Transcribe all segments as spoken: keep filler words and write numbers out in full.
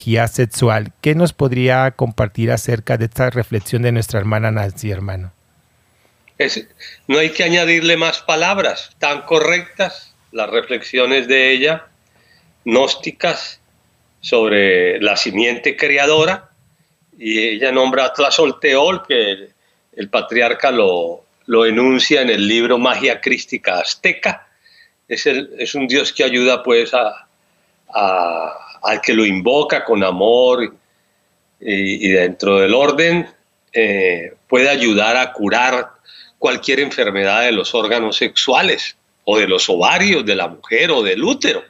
sexual. ¿Qué nos podría compartir acerca de esta reflexión de nuestra hermana Nancy, hermano? Es, no hay que añadirle más palabras, tan correctas las reflexiones de ella, gnósticas, sobre la simiente creadora, y ella nombra a Tlazolteotl, que el, el patriarca lo, lo enuncia en el libro Magia Crística Azteca. Es, el, es un Dios que ayuda pues a, a, al que lo invoca con amor y, y dentro del orden eh, puede ayudar a curar cualquier enfermedad de los órganos sexuales o de los ovarios de la mujer o del útero.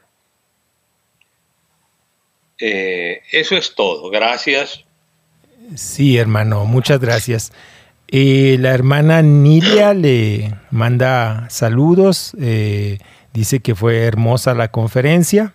Eh, eso es todo. Gracias. Sí, hermano, muchas gracias. Eh, la hermana Nilia le manda saludos, eh, dice que fue hermosa la conferencia.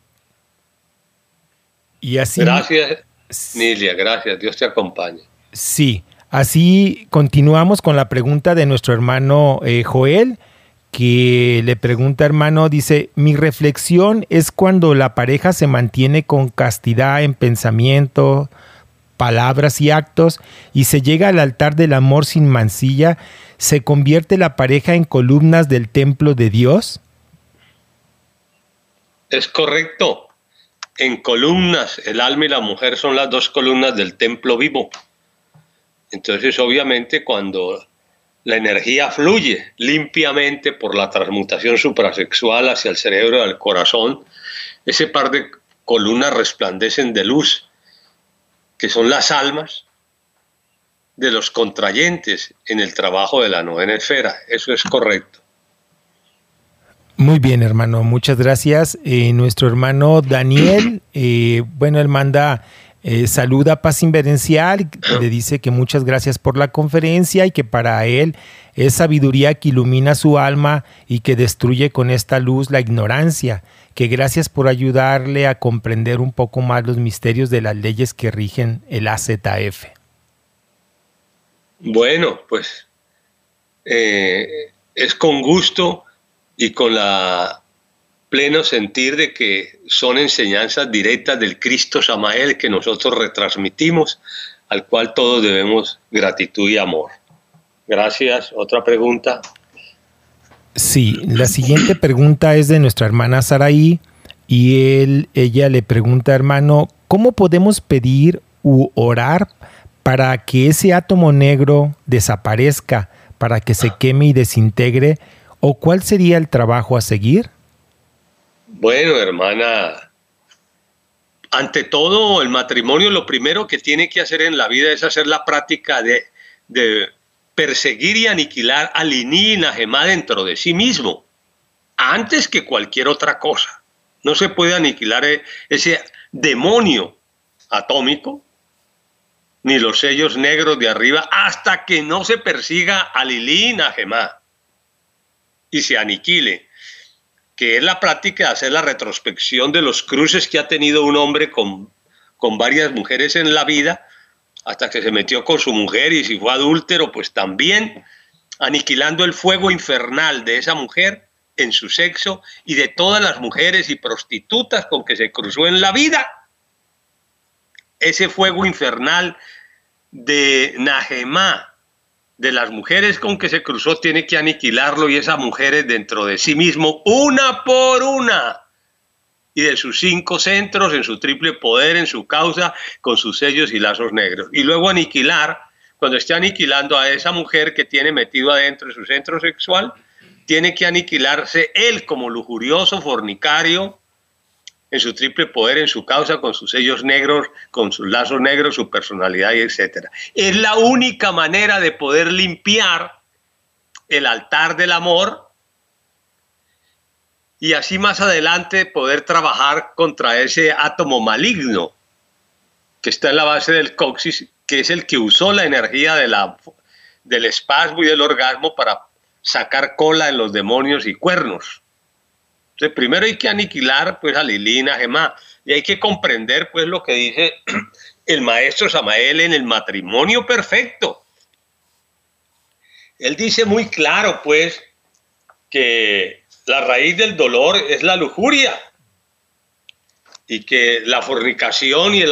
Y así, gracias, Nilia, gracias. Dios te acompañe. Sí, así continuamos con la pregunta de nuestro hermano eh, Joel, que le pregunta, hermano, dice, mi reflexión es cuando la pareja se mantiene con castidad en pensamiento, palabras y actos, y se llega al altar del amor sin mancilla, ¿se convierte la pareja en columnas del templo de Dios? Es correcto. En columnas, el alma y la mujer son las dos columnas del templo vivo. Entonces, obviamente, cuando la energía fluye limpiamente por la transmutación suprasexual hacia el cerebro y al corazón, ese par de columnas resplandecen de luz, que son las almas de los contrayentes en el trabajo de la novena esfera. Eso es correcto. Muy bien, hermano, muchas gracias. Eh, nuestro hermano Daniel, eh, bueno, él manda eh, saluda Paz Inverencial, le dice que muchas gracias por la conferencia y que para él es sabiduría que ilumina su alma y que destruye con esta luz la ignorancia, que gracias por ayudarle a comprender un poco más los misterios de las leyes que rigen el A Z F. Bueno, pues eh, es con gusto y con la pleno sentir de que son enseñanzas directas del Cristo Samael que nosotros retransmitimos, al cual todos debemos gratitud y amor. Gracias. ¿Otra pregunta? Sí, la siguiente pregunta es de nuestra hermana Saraí y él, ella le pregunta, hermano, ¿cómo podemos pedir u orar para que ese átomo negro desaparezca, para que se queme y desintegre? ¿O cuál sería el trabajo a seguir? Bueno, hermana, ante todo el matrimonio lo primero que tiene que hacer en la vida es hacer la práctica de, de perseguir y aniquilar al Iní y Najemá dentro de sí mismo, antes que cualquier otra cosa. No se puede aniquilar ese demonio atómico, ni los sellos negros de arriba, hasta que no se persiga al Iní y Najemá y se aniquile, que es la práctica de hacer la retrospección de los cruces que ha tenido un hombre con, con varias mujeres en la vida, hasta que se metió con su mujer, y si fue adúltero, pues también aniquilando el fuego infernal de esa mujer en su sexo y de todas las mujeres y prostitutas con que se cruzó en la vida. Ese fuego infernal de Najemá, de las mujeres con que se cruzó, tiene que aniquilarlo, y esas mujeres dentro de sí mismo, una por una, y de sus cinco centros, en su triple poder, en su causa, con sus sellos y lazos negros. Y luego aniquilar, cuando esté aniquilando a esa mujer que tiene metido adentro de su centro sexual, tiene que aniquilarse él como lujurioso, fornicario, en su triple poder, en su causa, con sus sellos negros, con sus lazos negros, su personalidad, y etcétera. Es la única manera de poder limpiar el altar del amor y así más adelante poder trabajar contra ese átomo maligno que está en la base del coxis, que es el que usó la energía de la, del espasmo y del orgasmo para sacar cola en los demonios y cuernos. Entonces, primero hay que aniquilar pues a Lilí y Najemá, y hay que comprender pues lo que dice el maestro Samael en el matrimonio perfecto. Él dice muy claro pues que la raíz del dolor es la lujuria, y que la fornicación y el